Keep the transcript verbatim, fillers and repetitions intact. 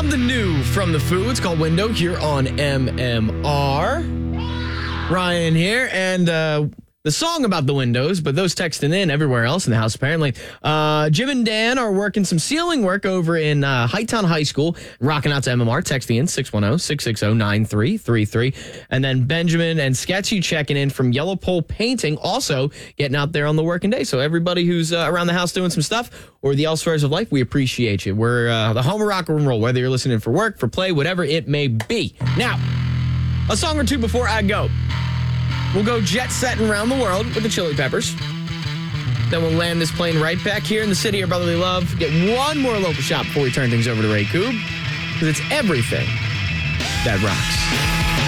Something new from The Foo. It's called Window here on M M R. Ryan here, and uh, the song about the windows, but those texting in everywhere else in the house, apparently. Uh, Jim and Dan are working some ceiling work over in uh, Hightown High School, rocking out to M M R, texting in six one zero, six six zero, nine three three three. And then Benjamin and Sketchy checking in from Yellow Pole Painting, also getting out there on the working day. So everybody who's uh, around the house doing some stuff, or the elsewheres of life, we appreciate you. We're uh, the home of rock and roll, whether you're listening for work, for play, whatever it may be. Now, a song or two before I go. We'll go jet setting around the world with the Chili Peppers. Then we'll land this plane right back here in the city of brotherly love. Get one more local shot before we turn things over to Ray Coob, because it's everything that rocks.